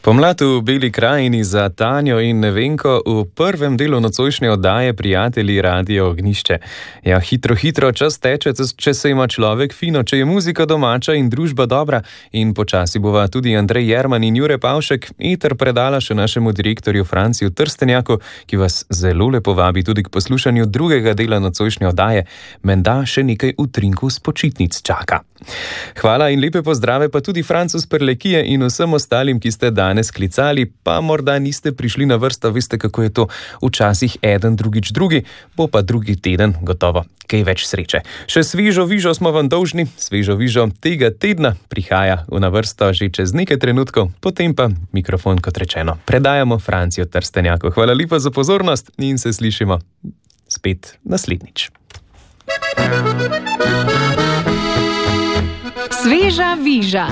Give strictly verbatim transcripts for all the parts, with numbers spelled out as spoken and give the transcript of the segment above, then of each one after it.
Pomlad v Beli krajini za Tanjo in Nevenko v prvem delu nocojšnje oddaje Prijatelji Radio Ognjišče. Ja, hitro, hitro čas teče, če se ima človek fino, če je muzika domača in družba dobra. In počasi bova tudi Andrej Jerman in Jure Pavšek eter predala še našemu direktorju Franciju Trstenjaku, ki vas zelo lepo vabi tudi k poslušanju drugega dela nocojšnje oddaje. Menda še nekaj utrinkov s počitnic čaka. Hvala in lepe pozdrave pa tudi Francu z Prlekije in vsem ostalim, ki ste danes klicali, pa morda niste prišli na vrsto, veste, kako je to včasih eden, drugič drugi, bo pa drugi teden gotovo kaj več sreče. Še svežo vižo smo vam dolžni, svežo vižo tega tedna prihaja na vrsto že čez nekaj trenutkov, potem pa mikrofon, kot rečeno, predajamo Franciju Trstenjaku. Hvala lepa za pozornost in se slišimo spet naslednjič. Sveža viža.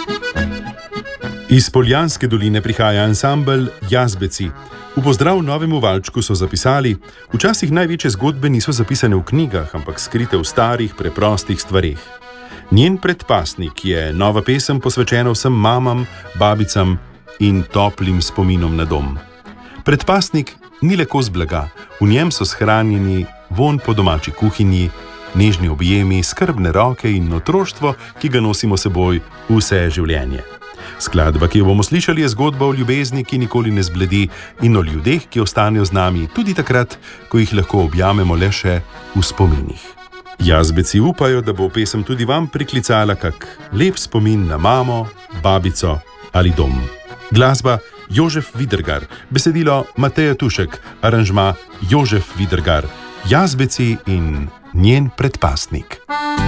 Iz Poljanske doline prihaja ansambel Jazbeci. V pozdrav novemu valčku so zapisali: včasih največje zgodbe niso zapisane v knjigah, ampak skrite v starih, preprostih stvareh. Njen predpasnik je nova pesem posvečena vsem mamam, babicam in toplim spominom na dom. Predpasnik ni le kos blaga, v njem so shranjeni vonj po domači kuhinji, nežni objemi, skrbne roke in otroštvo, ki ga nosimo seboj vse življenje. Skladba, ki jo bomo slišali, je zgodba o ljubezni, ki nikoli ne zbledi, in o ljudeh, ki ostanejo z nami tudi takrat, ko jih lahko objamemo le še v spominih. Jazbeci upajo, da bo pesem tudi vam priklicala kak lep spomin na mamo, babico ali dom. Glasba Jožef Vidergar, besedilo Mateja Tušek, aranžma Jožef Vidergar, Jazbeci in njen predpasnik.